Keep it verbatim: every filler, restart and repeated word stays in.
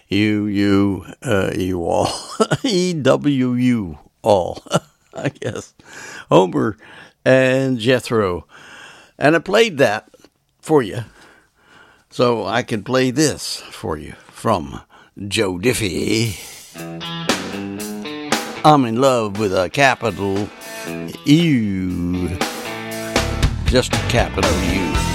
You, you, uh, you all. E W U all, I guess. Homer and Jethro. And I played that for you, so I can play this for you from Joe Diffie. I'm in love with a capital U. Just a capital U.